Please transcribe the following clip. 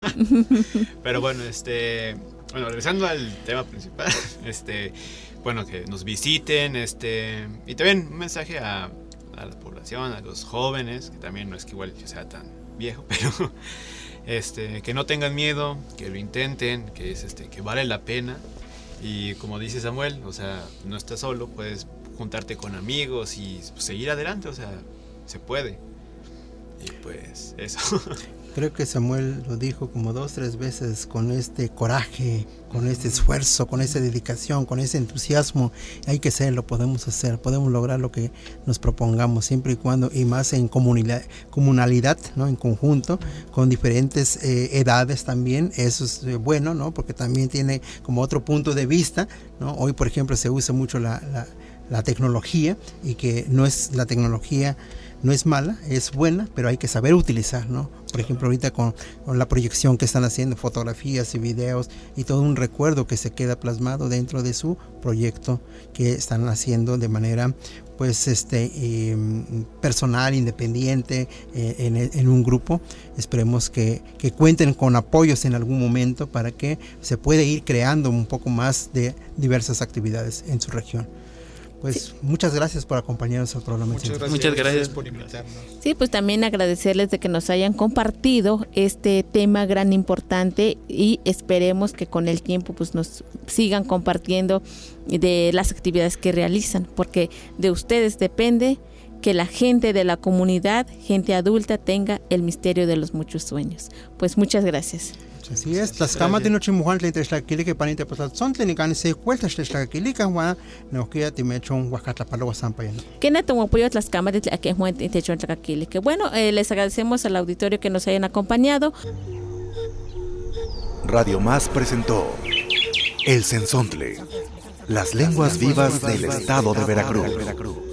Pero bueno, bueno, regresando al tema principal, bueno, que nos visiten, y también un mensaje a la población, a los jóvenes, que también no es que igual yo sea tan viejo, pero que no tengan miedo, que lo intenten, que que vale la pena. Y como dice Samuel, o sea, no estás solo, puedes juntarte con amigos y pues, seguir adelante, o sea, se puede. Y pues eso. Creo que Samuel lo dijo como 2-3 veces, con este coraje, con este esfuerzo, con esa dedicación, con ese entusiasmo. Hay que hacerlo, podemos hacer, podemos lograr lo que nos propongamos, siempre y cuando, y más en comunalidad, ¿no? En conjunto, con diferentes edades también. Eso es bueno, ¿no? Porque también tiene como otro punto de vista, ¿no? Hoy, por ejemplo, se usa mucho la tecnología, y que la tecnología no es mala, es buena, pero hay que saber utilizar, ¿no? Por ejemplo, ahorita con la proyección que están haciendo, fotografías y videos, y todo un recuerdo que se queda plasmado dentro de su proyecto que están haciendo de manera pues personal, independiente, en un grupo. Esperemos que cuenten con apoyos en algún momento para que se pueda ir creando un poco más de diversas actividades en su región. Pues sí. Muchas gracias por acompañarnos al programa. Muchas gracias por invitarnos. Sí, pues también agradecerles de que nos hayan compartido este tema gran importante, y esperemos que con el tiempo pues nos sigan compartiendo de las actividades que realizan, porque de ustedes depende que la gente de la comunidad, gente adulta, tenga el misterio de los muchos sueños. Pues muchas gracias. Así es, las camas de noche mujer le trae que le panita pasar son tenican se cuenta la que le can no queda te me hecho un huacata para los zampayano. Que no tomo apoyo las cámaras de que Juan te hecho en que bueno, les agradecemos al auditorio que nos hayan acompañado. Radio Más presentó El Cenzontle, las lenguas vivas del estado de Veracruz.